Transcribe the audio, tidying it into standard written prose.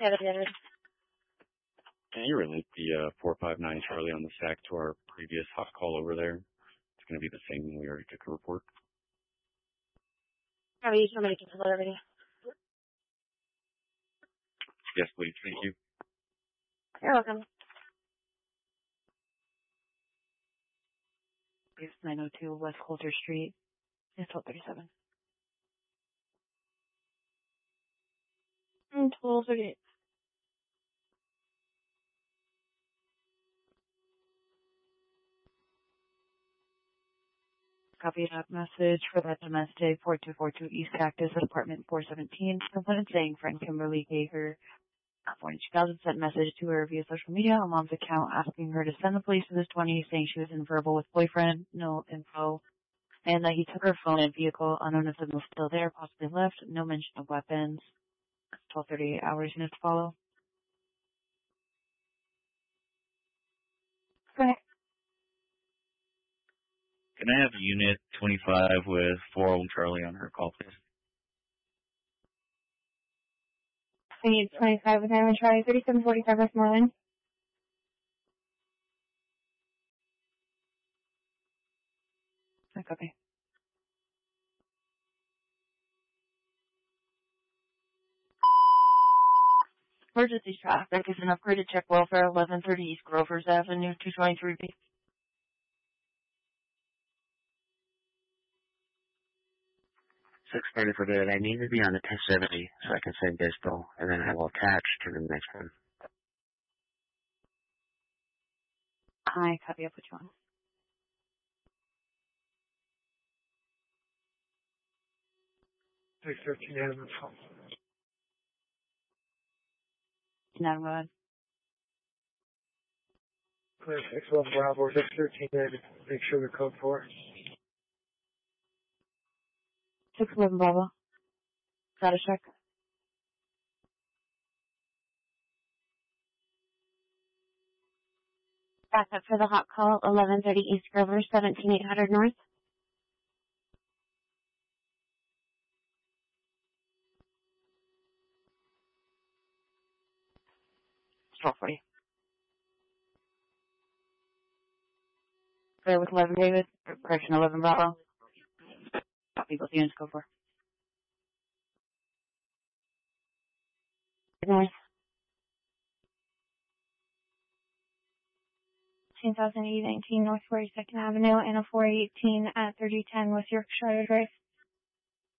Can you relate the 459 Charlie on the stack to our previous hot call over there? It's going to be the same when we already took a report. Are you trying to cancel that already? Yes, please. Thank you. You're welcome. It's 902 West Coulter Street. It's 1237. 1238. Copy that message for that domestic 4242 East Cactus, apartment 417. Complaint saying friend Kimberly gave her a 42,000 sent message to her via social media on mom's account asking her to send the police to this 20, saying she was in verbal with boyfriend, no info, and that he took her phone and vehicle, unknown if it was still there, possibly left, no mention of weapons. 12:38 hours units to follow. Go ahead. Can I have unit 25 with 4 Charlie on her call, please? We need 25 with Diamond Charlie, 3745 Westmoreland. I copy. Emergency traffic is an upgraded check welfare, 1130 East Grovers Avenue, 223B. 6:30 for good. I need to be on the 1070 so I can send distal, and then I will attach to the next one. I copy. I'll put you on. Six 13 Adams. Now go ahead. Clear 611 Bravo, 613 David. Make sure the code 4. 611 Bravo. Status check. Back up for the hot call, 1130 East Grover, 17800 North. It's 1240. Clear with 11 David. Correction, 11 Bravo. Copy, both units, go for. North. 2019 North 42nd Avenue and a 418 at 3010 West Yorkshire Drive.